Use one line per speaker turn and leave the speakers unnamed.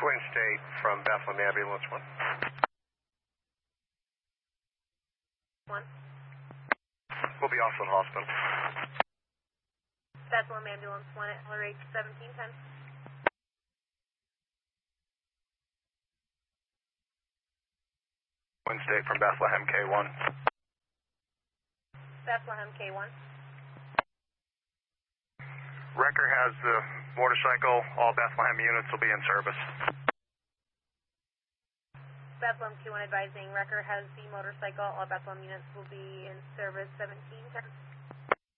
Twin State from Bethlehem Ambulance 1.
1.
We'll be off to the hospital.
Bethlehem Ambulance 1 at LRH 1710.
Twin State from Bethlehem K1.
Bethlehem K1.
Wrecker has the motorcycle. All Bethlehem units will be in service.
Bethlehem Q1 advising Wrecker has the motorcycle. All Bethlehem units will be in service 1710.